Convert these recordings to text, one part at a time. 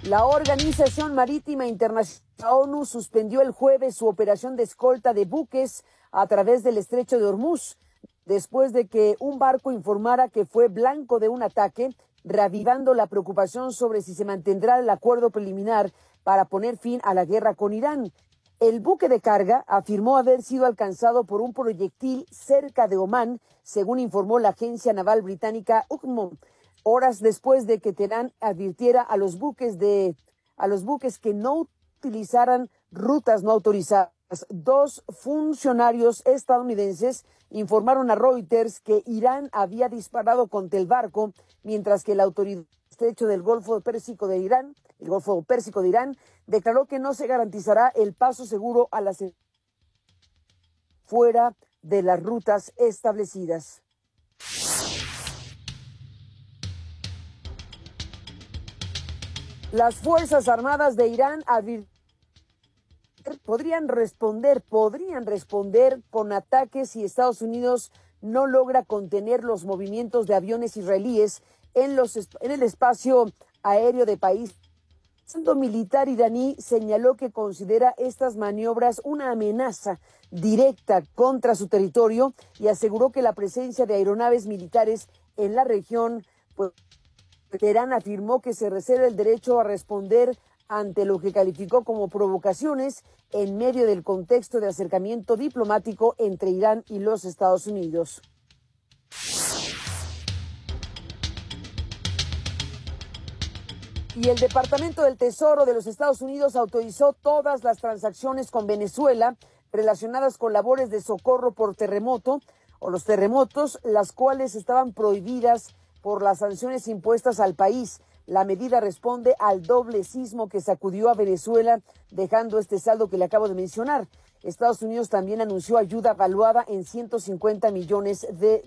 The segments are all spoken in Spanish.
La Organización Marítima Internacional, la ONU, suspendió el jueves su operación de escolta de buques a través del Estrecho de Hormuz, después de que un barco informara que fue blanco de un ataque, reavivando la preocupación sobre si se mantendrá el acuerdo preliminar para poner fin a la guerra con Irán. El buque de carga afirmó haber sido alcanzado por un proyectil cerca de Omán, según informó la agencia naval británica UCMO, horas después de que Teherán advirtiera a los buques que no utilizaran rutas no autorizadas. Dos funcionarios estadounidenses informaron a Reuters que Irán había disparado contra el barco, mientras que la autoridad del estrecho del Golfo Pérsico de Irán, declaró que no se garantizará el paso seguro a las fuera de las rutas establecidas. Las Fuerzas Armadas de Irán podrían responder con ataques si Estados Unidos no logra contener los movimientos de aviones israelíes en el espacio aéreo del país. El Centro Militar iraní señaló que considera estas maniobras una amenaza directa contra su territorio y aseguró que la presencia de aeronaves militares en la región, Teherán afirmó que se reserva el derecho a responder ante lo que calificó como provocaciones en medio del contexto de acercamiento diplomático entre Irán y los Estados Unidos. Y el Departamento del Tesoro de los Estados Unidos autorizó todas las transacciones con Venezuela relacionadas con labores de socorro por terremoto o los terremotos, las cuales estaban prohibidas por las sanciones impuestas al país. La medida responde al doble sismo que sacudió a Venezuela, dejando este saldo que le acabo de mencionar. Estados Unidos también anunció ayuda valuada en $150 millones.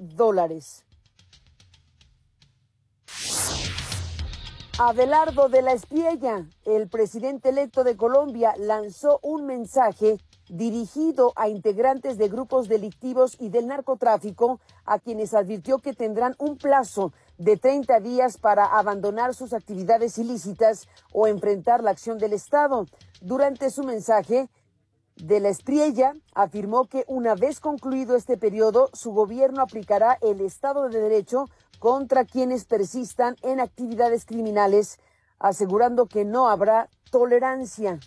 Abelardo de la Espriella, el presidente electo de Colombia, lanzó un mensaje dirigido a integrantes de grupos delictivos y del narcotráfico, a quienes advirtió que tendrán un plazo de 30 días para abandonar sus actividades ilícitas o enfrentar la acción del Estado. Durante su mensaje, de la Espriella afirmó que una vez concluido este periodo, su gobierno aplicará el Estado de Derecho contra quienes persistan en actividades criminales, asegurando que no habrá tolerancia.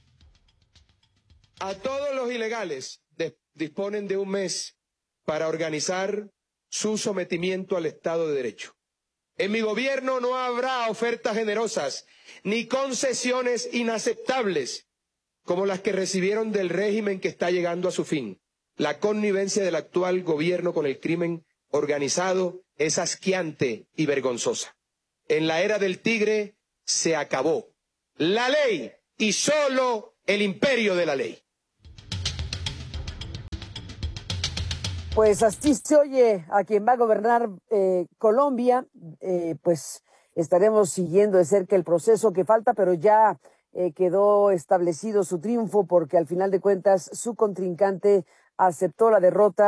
A todos los ilegales disponen de un mes para organizar su sometimiento al Estado de Derecho. En mi gobierno no habrá ofertas generosas ni concesiones inaceptables como las que recibieron del régimen que está llegando a su fin. La connivencia del actual gobierno con el crimen organizado es asqueante y vergonzosa. En la era del tigre se acabó la ley y solo el imperio de la ley. Pues así se oye a quien va a gobernar Colombia. Pues estaremos siguiendo de cerca el proceso que falta, pero ya quedó establecido su triunfo porque al final de cuentas su contrincante aceptó la derrota.